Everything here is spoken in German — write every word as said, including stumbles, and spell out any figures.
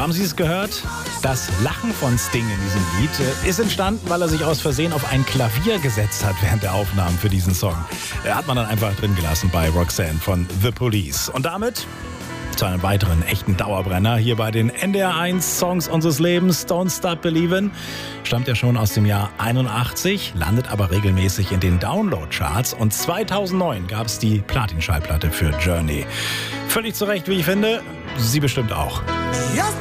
Haben Sie es gehört? Das Lachen von Sting in diesem Lied ist entstanden, weil er sich aus Versehen auf ein Klavier gesetzt hat während der Aufnahmen für diesen Song. Er hat man dann einfach drin gelassen bei Roxanne von The Police. Und damit zu einem weiteren echten Dauerbrenner hier bei den N D R eins Songs unseres Lebens. Don't Stop Believin'. Stammt ja schon aus dem Jahr einundachtzig, landet aber regelmäßig in den Download-Charts. Und zweitausendneun gab es die Platin-Schallplatte für Journey. Völlig zu Recht, wie ich finde. Sie bestimmt auch. Just